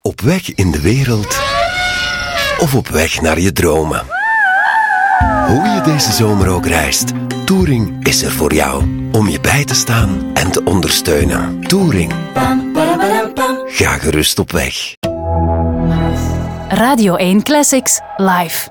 Op weg in de wereld of op weg naar je dromen. Hoe je deze zomer ook reist, Touring is er voor jou. Om je bij te staan en te ondersteunen. Touring. Ga gerust op weg. Radio 1 Classics live.